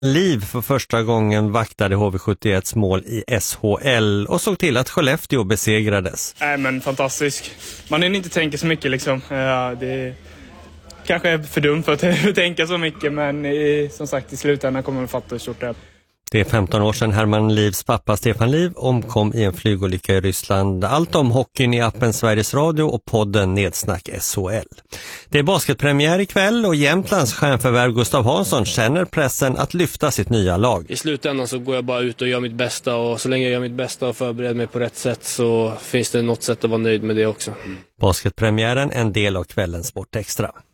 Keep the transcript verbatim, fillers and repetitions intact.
Liv för första gången vaktade H V sjuttioetts mål i S H L och såg till att Skellefteå besegrades. Nej, men fantastisk. Man hinner inte tänka så mycket liksom. Ja, det kanske är för dumt för att tänka så mycket, men i, som sagt i slutändan kommer man fatta hur stort det är. Det är femton år sedan Herman Livs pappa Stefan Liv omkom i en flygolycka i Ryssland. Allt om hockeyn i appen Sveriges Radio och podden Nedsnack S H L. Det är basketpremiär ikväll och Jämtlands stjärnförvärv Gustav Hansson känner pressen att lyfta sitt nya lag. I slutändan så går jag bara ut och gör mitt bästa, och så länge jag gör mitt bästa och förbereder mig på rätt sätt så finns det något sätt att vara nöjd med det också. Basketpremiären en del av kvällens Sport Extra.